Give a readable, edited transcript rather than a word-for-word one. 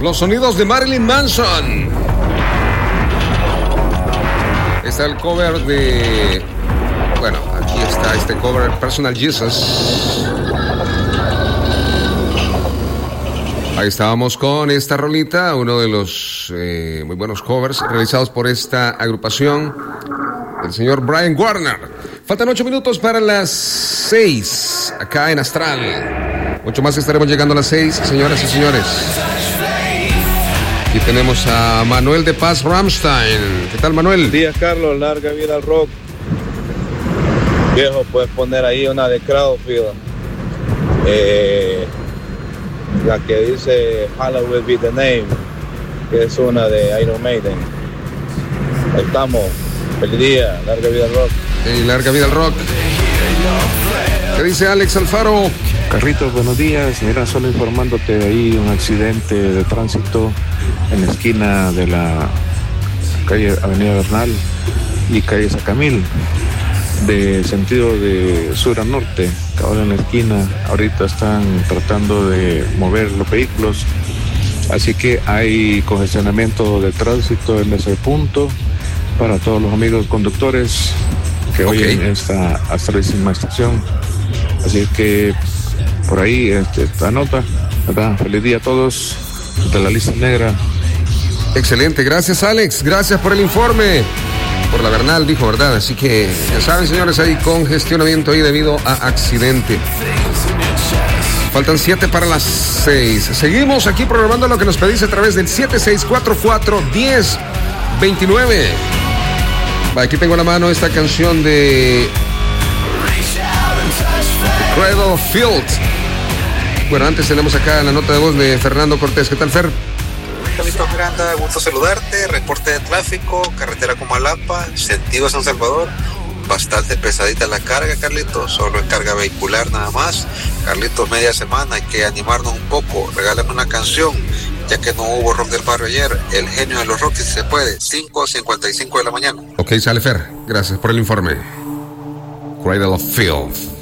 Los sonidos de Marilyn Manson. Está el cover de... Bueno, aquí está este cover, Personal Jesus. Ahí estábamos con esta rolita, uno de los muy buenos covers realizados por esta agrupación, el señor Brian Warner. Faltan 8 minutos para las 6, acá en Astral. Mucho más estaremos llegando a las 6, señoras y señores. Y tenemos a Manuel de Paz Rammstein. ¿Qué tal, Manuel? Buenos días, Carlos. Larga vida al rock. Viejo, puedes poner ahí una de Cloudfield. La que dice Halloween Be the Name, que es una de Iron Maiden. Ahí estamos. Feliz día. Larga vida al rock. Y larga vida al rock. ¿Qué dice Alex Alfaro? Carlitos, buenos días. Mira, solo informándote de ahí un accidente de tránsito en la esquina de la calle Avenida Bernal y calle Sacamil, de sentido de sur a norte, ahora en la esquina. Ahorita están tratando de mover los vehículos, así que hay congestionamiento de tránsito en ese punto para todos los amigos conductores que oyen esta astralísima estación. Así que por ahí esta nota, ¿verdad? Feliz día a todos de la lista negra. Excelente, gracias Alex, gracias por el informe. Por la Bernal dijo, ¿verdad? Así que ya saben, señores, hay congestionamiento ahí debido a accidente. Faltan 7 para las 6. Seguimos aquí programando lo que nos pedís a través del 7644-1029. Aquí tengo en la mano esta canción de Cradle Field. Bueno, antes tenemos acá la nota de voz de Fernando Cortés. ¿Qué tal, Fer? Carlitos Miranda, gusto saludarte. Reporte de tráfico, carretera Comalapa, sentido San Salvador. Bastante pesadita la carga, Carlitos, solo en carga vehicular nada más. Carlitos, media semana, hay que animarnos un poco. Regálame una canción, ya que no hubo rock del barrio ayer. El genio de los rocks, si se puede, 5:55 de la mañana. Ok, sale Fer, gracias por el informe. Cradle of Filth.